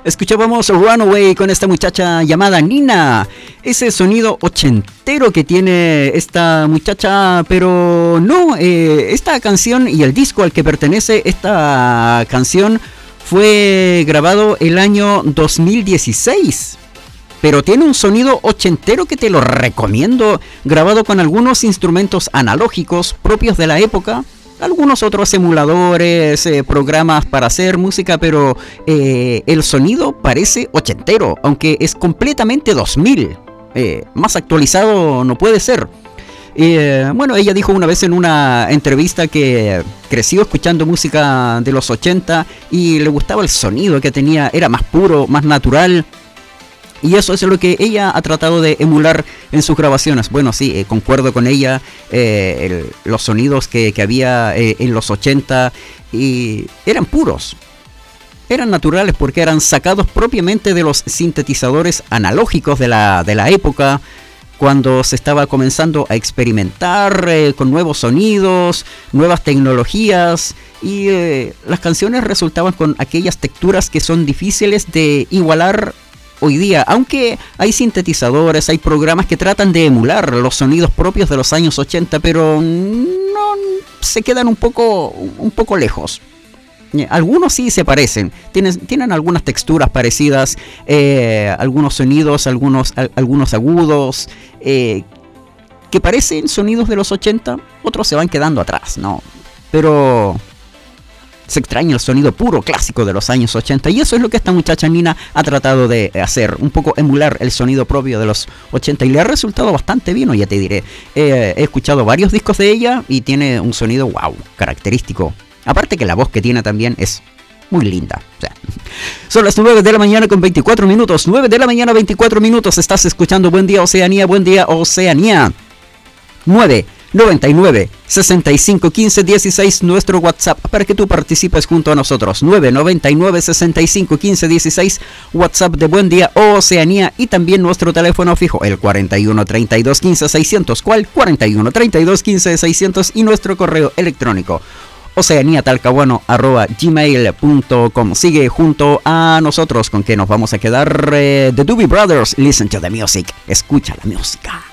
Escuchábamos Runaway con esta muchacha llamada Nina. Ese sonido ochentero que tiene esta muchacha, pero no, esta canción y el disco al que pertenece esta canción fue grabado el año 2016. Pero tiene un sonido ochentero que te lo recomiendo, grabado con algunos instrumentos analógicos propios de la época, algunos otros emuladores, programas para hacer música, pero el sonido parece ochentero, aunque es completamente 2000. Más actualizado no puede ser. Bueno, ella dijo una vez en una entrevista que creció escuchando música de los 80 y le gustaba el sonido que tenía, era más puro, más natural. Y eso es lo que ella ha tratado de emular en sus grabaciones. Bueno, sí, concuerdo con ella. Los sonidos que había en los 80 eran puros. Eran naturales porque eran sacados propiamente de los sintetizadores analógicos de la época, cuando se estaba comenzando a experimentar con nuevos sonidos, nuevas tecnologías, y las canciones resultaban con aquellas texturas que son difíciles de igualar hoy día, aunque hay sintetizadores, hay programas que tratan de emular los sonidos propios de los años 80, pero no se quedan un poco lejos. Algunos sí se parecen, tienen algunas texturas parecidas, algunos sonidos, algunos agudos, que parecen sonidos de los 80, otros se van quedando atrás, ¿no? Pero se extraña el sonido puro clásico de los años 80, y eso es lo que esta muchacha Nina ha tratado de hacer, un poco emular el sonido propio de los 80, y le ha resultado bastante bien, o ya te diré. He escuchado varios discos de ella y tiene un sonido wow, característico. Aparte que la voz que tiene también es muy linda. O sea, son las 9 de la mañana con 24 minutos. 9 de la mañana 24 minutos. Estás escuchando Buen Día Oceanía. Buen Día Oceanía. 999 65 15 16, nuestro WhatsApp para que tú participes junto a nosotros. 999 65 15 16, WhatsApp de Buen Día Oceanía, y también nuestro teléfono fijo, el 41 32 15 600. ¿Cuál? 41 32 15 600, y nuestro correo electrónico oceaniatalcahuano@gmail.com. Sigue junto a nosotros, con que nos vamos a quedar. The Doobie Brothers, Listen to the Music. Escucha la música.